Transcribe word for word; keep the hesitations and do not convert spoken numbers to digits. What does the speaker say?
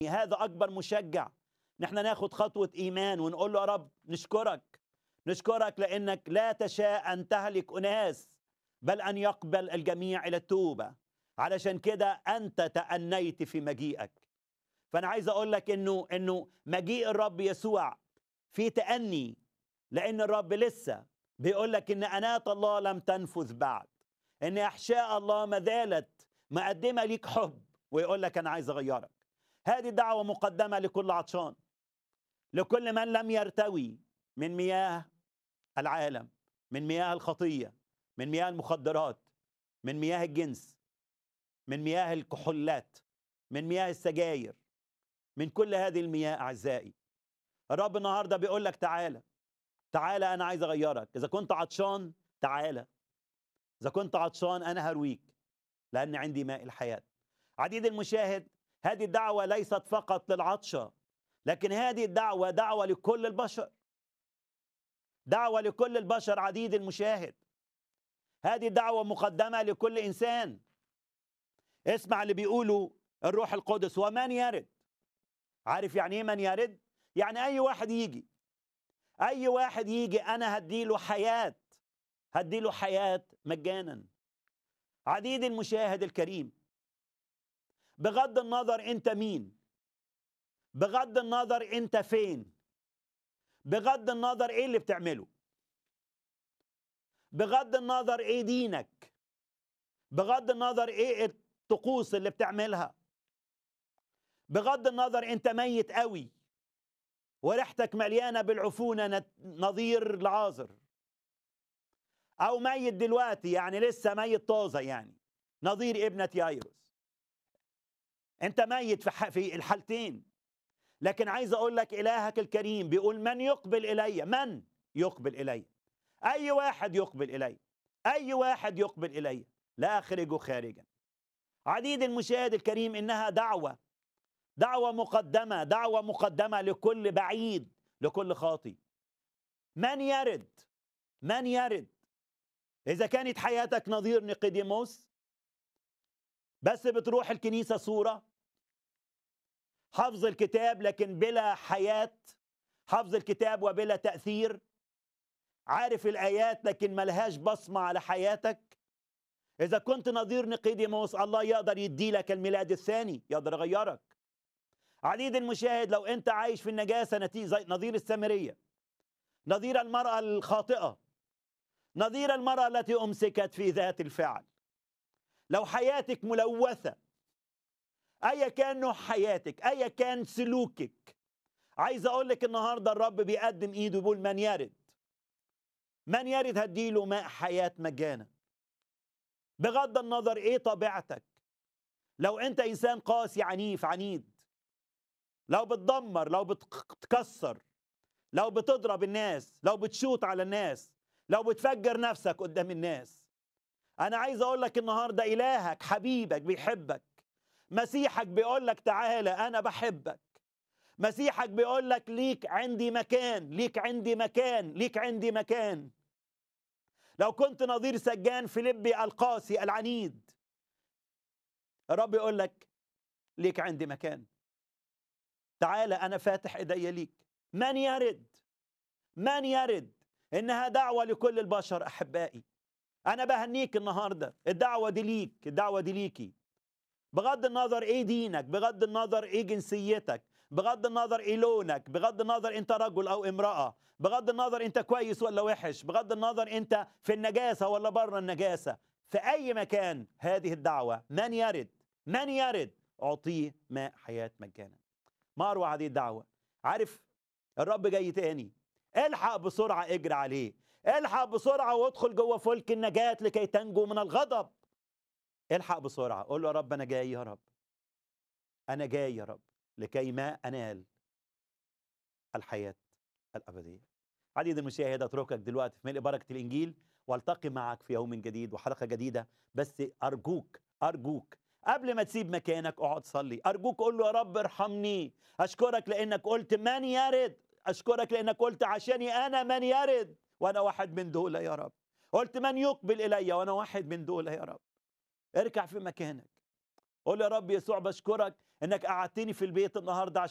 هذا أكبر مشجع. نحن ناخد خطوة إيمان ونقول له يا رب نشكرك، نشكرك لأنك لا تشاء أن تهلك أناس بل أن يقبل الجميع إلى التوبة. علشان كده أنت تأنيت في مجيئك. فأنا عايز أقول لك إنه إنه مجيء الرب يسوع في تأني، لأن الرب لسه بيقول لك إن أناة الله لم تنفذ بعد، إن أحشاء الله ما زالت مقدمة ليك حب، ويقول لك أنا عايز أغيرك. هذه دعوة مقدمة لكل عطشان، لكل من لم يرتوي من مياه العالم، من مياه الخطية، من مياه المخدرات، من مياه الجنس، من مياه الكحولات، من مياه السجاير، من كل هذه المياه. أعزائي، الرب النهاردة بيقول لك تعالى تعالى أنا عايز أغيرك. إذا كنت عطشان تعالى، إذا كنت عطشان أنا هرويك، لأن عندي ماء الحياة. عديد المشاهد، هذه الدعوة ليست فقط للعطشة، لكن هذه الدعوة دعوة لكل البشر، دعوة لكل البشر. عديد المشاهد، هذه الدعوة مقدمة لكل إنسان. اسمع اللي بيقوله الروح القدس: ومن يرد. عارف يعني ايه من يرد؟ يعني أي واحد يجي، أي واحد يجي أنا هديله حياة، هديله حياة مجانا. عديد المشاهد الكريم، بغض النظر أنت مين، بغض النظر أنت فين، بغض النظر إيه اللي بتعمله، بغض النظر إيه دينك، بغض النظر إيه الطقوس اللي بتعملها، بغض النظر أنت ميت قوي وريحتك مليانة بالعفونة نظير العازر، أو ميت دلوقتي يعني لسه ميت طازة يعني نظير ابنة يايروس. أنت ميت في في الحالتين. لكن عايز أقول لك إلهك الكريم بيقول: من يقبل إلي، من يقبل إلي، أي واحد يقبل إلي، أي واحد يقبل إلي لا أخرجه خارجا. عديد المشاهد الكريم، إنها دعوة، دعوة مقدمة، دعوة مقدمة لكل بعيد، لكل خاطي. من يرد، من يرد. إذا كانت حياتك نظير نيقوديموس، بس بتروح الكنيسة صورة، حفظ الكتاب لكن بلا حياة، حفظ الكتاب وبلا تأثير، عارف الآيات لكن ملهاش بصمة على حياتك. إذا كنت نظير نيقوديموس، الله يقدر يدي لك الميلاد الثاني، يقدر يغيرك. عديد المشاهد، لو أنت عايش في النجاسة نتيجة نظير السامرية، نظير المرأة الخاطئة، نظير المرأة التي أمسكت في ذات الفعل، لو حياتك ملوثة، أيا كان نوع حياتك، أيا كان سلوكك، عايز أقول لك النهاردة الرب بيقدم إيده بيقول: من يرد، من يرد هديله ماء حياة مجانا. بغض النظر إيه طبيعتك، لو أنت إنسان قاسي عنيف عنيد، لو بتدمر، لو بتكسر، لو بتضرب الناس، لو بتشوط على الناس، لو بتفجر نفسك قدام الناس، أنا عايز أقول لك النهاردة إلهك حبيبك بيحبك. مسيحك بيقول لك تعالى أنا بحبك. مسيحك بيقول لك ليك عندي مكان، ليك عندي مكان، ليك عندي مكان. لو كنت نظير سجان فيليبي القاسي العنيد، الرب يقول لك ليك عندي مكان، تعالى أنا فاتح إيدي ليك. من يرد، من يرد. إنها دعوة لكل البشر أحبائي. أنا بهنيك النهاردة، الدعوة دي ليك، الدعوة دي ليكي. بغض النظر إيه دينك، بغض النظر إيه جنسيتك، بغض النظر إيه لونك، بغض النظر أنت رجل أو امرأة، بغض النظر أنت كويس ولا وحش، بغض النظر أنت في النجاسة ولا بره النجاسة، في أي مكان هذه الدعوة: من يرد، من يرد أعطيه ماء حياة مجانا. ما أروع هذه الدعوة. عارف الرب جاي تاني، الحق بسرعة، اجري عليه، الحق بسرعة وادخل جوه فلك النجاة لكي تنجو من الغضب. الحق بسرعة، قول له: يا رب أنا جاي، يا رب أنا جاي يا رب، لكي ما أنال الحياة الأبدية. عديد المشاهد، أتركك دلوقتي في ملء بركة الإنجيل، والتقي معك في يوم جديد وحلقة جديدة. بس أرجوك أرجوك قبل ما تسيب مكانك اقعد صلي. أرجوك قول له: يا رب ارحمني، أشكرك لأنك قلت من يرد، أشكرك لأنك قلت عشاني أنا من يرد، وأنا واحد من دول يا رب. قلت من يقبل إلي، وأنا واحد من دول يا رب. اركع في مكانك، قول يا رب يسوع: بشكرك انك قعدتني في البيت النهارده